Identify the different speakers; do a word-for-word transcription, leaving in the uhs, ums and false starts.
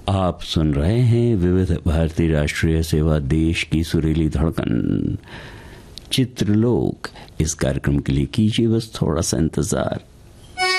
Speaker 1: आप सुन रहे हैं विविध भारती राष्ट्रीय सेवा, देश की सुरीली धड़कन, चित्रलोक। इस कार्यक्रम के लिए कीजिए बस थोड़ा सा इंतजार।